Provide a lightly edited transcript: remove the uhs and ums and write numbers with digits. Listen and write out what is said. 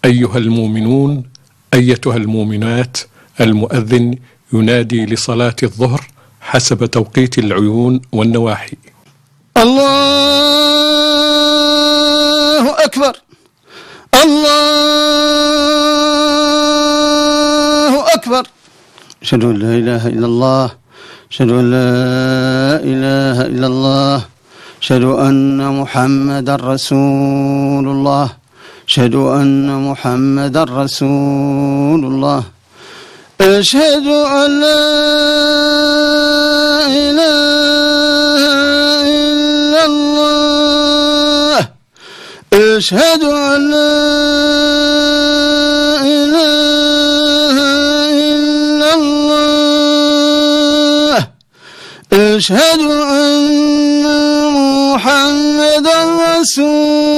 أيها المؤمنون، أيتها المؤمنات، المؤذن ينادي لصلاة الظهر حسب توقيت العيون والنواحي. الله أكبر، الله أكبر، أشهد أن لا إله إلا الله، أشهد أن لا إله إلا الله، أشهد أن محمدا رسول الله، أشهد أن محمدا رسول الله، أشهد أن لا إله إلا الله، أشهد أن لا إله إلا الله، أشهد أن محمدا رسول